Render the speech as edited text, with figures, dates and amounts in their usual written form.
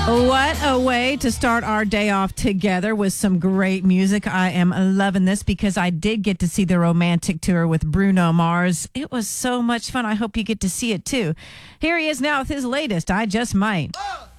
What a way to start our day off together with some great music. I am loving this because I did get to see the romantic tour with Bruno Mars. It was so much fun. I hope you get to see it too. Here he is now with his latest, I Just Might.